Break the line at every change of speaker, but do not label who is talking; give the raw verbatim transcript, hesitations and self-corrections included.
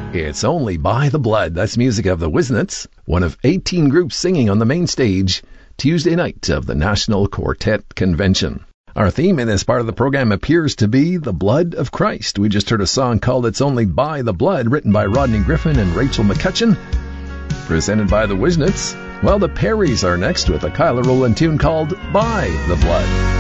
It's Only by the Blood. That's music of the Wisnets, one of eighteen groups singing on the main stage Tuesday night of the National Quartet Convention. Our theme in this part of the program appears to be the blood of Christ. We just heard a song called It's Only by the Blood, written by Rodney Griffin and Rachel McCutcheon, presented by the Wisnets. Well, the Perrys are next with a Kyla Rowland tune called By the Blood.